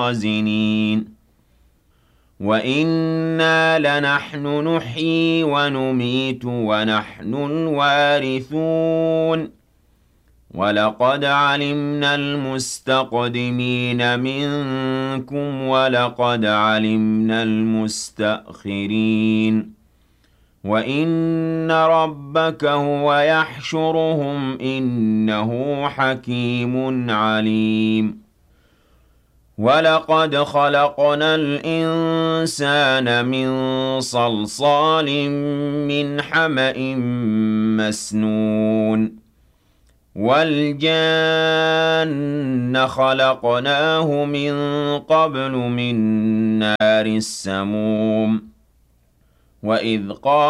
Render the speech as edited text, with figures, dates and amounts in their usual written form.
الخازنين وَإِنَّا لَنَحْنُ نُحْيِي وَنُمِيتُ وَنَحْنُ الْوَارِثُونَ وَلَقَدْ عَلِمْنَا الْمُسْتَقْدِمِينَ مِنكُمْ وَلَقَدْ عَلِمْنَا الْمُسْتَأْخِرِينَ وَإِنَّ رَبَّكَ هُوَ يَحْشُرُهُمْ ۚ إِنَّهُ حَكِيمٌ عَلِيمٌ وَلَقَدْ خَلَقْنَا الْإِنسَانَ مِن صَلْصَالٍ مِّنْ حَمَإٍ مَّسْنُونٍ وَالْجَانَّ خَلَقْنَاهُ مِن قَبْلُ مِن نَّارِ السَّمُومِ وَإِذْ قَالَ